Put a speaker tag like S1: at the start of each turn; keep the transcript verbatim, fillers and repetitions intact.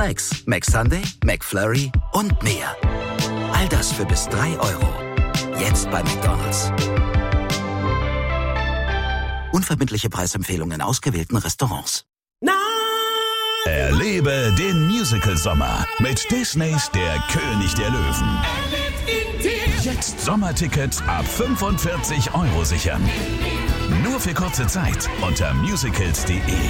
S1: Macs, McSunday, McFlurry und mehr. All das für bis drei Euro. Jetzt bei McDonald's. Unverbindliche Preisempfehlungen in ausgewählten Restaurants.
S2: Erlebe den Musical-Sommer mit Disneys Der König der Löwen. Jetzt Sommertickets ab fünfundvierzig Euro sichern. Nur für kurze Zeit unter musicals punkt de.